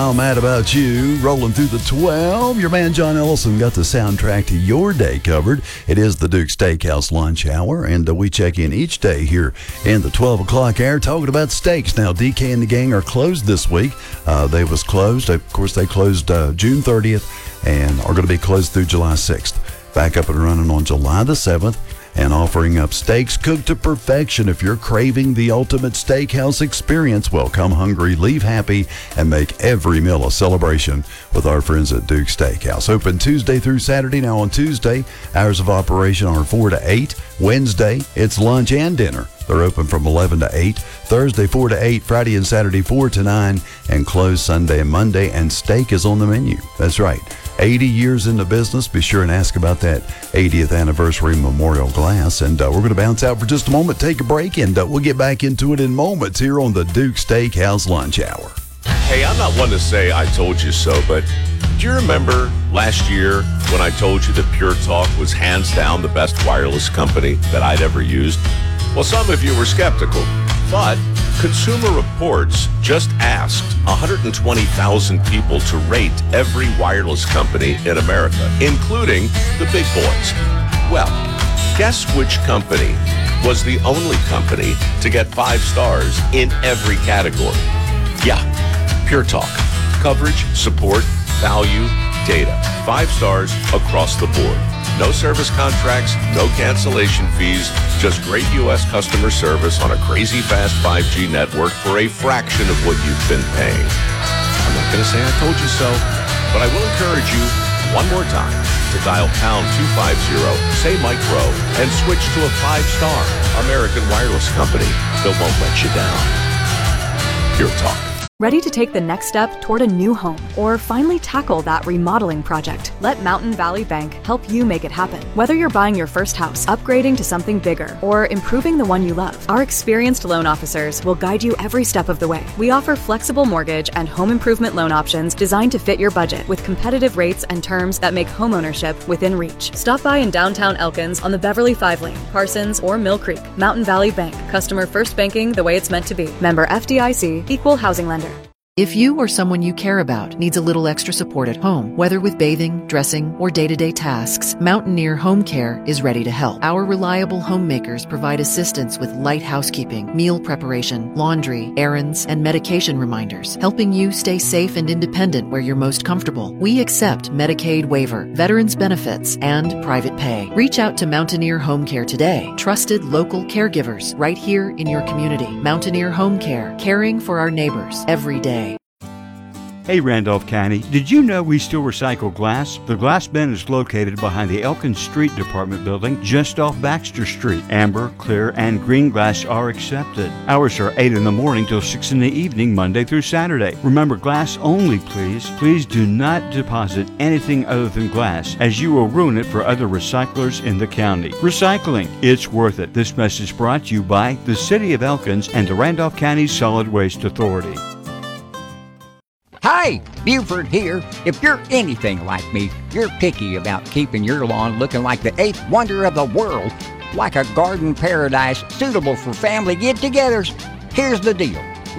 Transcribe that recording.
I'm mad about you. Rolling through the 12. Your man John Ellison got the soundtrack to your day covered. It is the Duke Steakhouse lunch hour, and we check in each day here in the 12 o'clock hour talking about steaks. Now, DK and the gang are closed this week. They was closed. Of course, they closed June 30th and are going to be closed through July 6th. Back up and running on July the 7th. And offering up steaks cooked to perfection. If you're craving the ultimate steakhouse experience, well, come hungry, leave happy, and make every meal a celebration with our friends at Duke Steakhouse. Open Tuesday through Saturday. Now on Tuesday, hours of operation are 4 to 8. Wednesday, it's lunch and dinner. They're open from 11 to 8. Thursday, 4 to 8. Friday and Saturday, 4 to 9. And closed Sunday and Monday. And steak is on the menu. That's right. 80 years in the business. Be sure and ask about that 80th anniversary memorial glass. And we're going to bounce out for just a moment, take a break, and we'll get back into it in moments here on the Duke Steakhouse Lunch Hour. Hey, I'm not one to say I told you so, but do you remember last year when I told you that Pure Talk was hands down the best wireless company that I'd ever used? Well, some of you were skeptical, but Consumer Reports just asked 120,000 people to rate every wireless company in America, including the big boys. Well, guess which company was the only company to get 5 stars in every category? Yeah, Pure Talk. Coverage, support, value, data. 5 stars across the board. No service contracts, no cancellation fees, just great U.S. customer service on a crazy fast 5G network for a fraction of what you've been paying. I'm not going to say I told you so, but I will encourage you one more time to dial pound 250, say Mike Rowe, and switch to a 5-star American wireless company that won't let you down. Pure Talk. Ready to take the next step toward a new home or finally tackle that remodeling project? Let Mountain Valley Bank help you make it happen. Whether you're buying your first house, upgrading to something bigger, or improving the one you love, our experienced loan officers will guide you every step of the way. We offer flexible mortgage and home improvement loan options designed to fit your budget with competitive rates and terms that make homeownership within reach. Stop by in downtown Elkins on the Beverly 5 Lane, Parsons, or Mill Creek. Mountain Valley Bank. Customer first banking the way it's meant to be. Member FDIC. Equal housing lender. If you or someone you care about needs a little extra support at home, whether with bathing, dressing, or day-to-day tasks, Mountaineer Home Care is ready to help. Our reliable homemakers provide assistance with light housekeeping, meal preparation, laundry, errands, and medication reminders, helping you stay safe and independent where you're most comfortable. We accept Medicaid waiver, veterans benefits, and private pay. Reach out to Mountaineer Home Care today. Trusted local caregivers right here in your community. Mountaineer Home Care, caring for our neighbors every day. Hey Randolph County, did you know we still recycle glass? The glass bin is located behind the Elkins Street Department building just off Baxter Street. Amber, clear, and green glass are accepted. Hours are 8 in the morning till 6 in the evening, Monday through Saturday. Remember, glass only, please. Please do not deposit anything other than glass, as you will ruin it for other recyclers in the county. Recycling, it's worth it. This message brought to you by the City of Elkins and the Randolph County Solid Waste Authority. Hi, Buford here. If you're anything like me, you're picky about keeping your lawn looking like the 8th wonder of the world, like a garden paradise suitable for family get-togethers. Here's the deal.